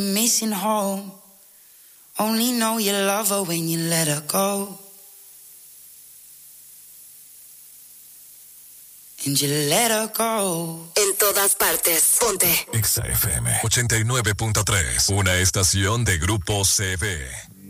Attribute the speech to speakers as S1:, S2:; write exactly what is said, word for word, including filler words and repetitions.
S1: Missing home. Only know you love her when you let her go. And you let her go.
S2: En todas partes, ponte
S3: Exa F M ochenta y nueve punto tres, una estación de Grupo C V.